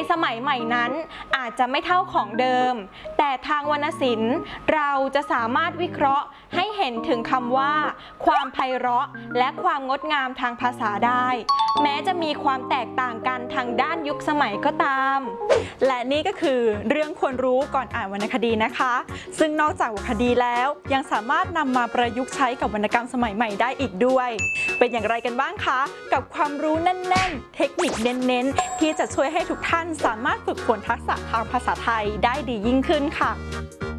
สมัยใหม่นั้นอาจจะไม่เท่าของเดิมแต่ทางวรรณศิลป์เราจะสามารถวิเคราะห์ให้เห็นถึงคำว่าความไพเราะและความงดงามทางภาษาได้แม้จะมีความแตกต่างกันทางด้านยุคสมัยก็ตามและนี่ก็คือเรื่องควรรู้ก่อนอ่านวรรณคดีนะคะซึ่งนอกจากวรรณคดีแล้วยังสามารถนำมาประยุกต์ใช้กับวรรณกรรมสมัยใหม่ได้อีกด้วยเป็นอย่างไรกันบ้างคะกับความรู้แน่นๆเทคนิคเน้นๆที่จะช่วยให้ทุกท่านสามารถฝึกฝนทักษะทางภาษาไทยได้ดียิ่งขึ้นค่ะ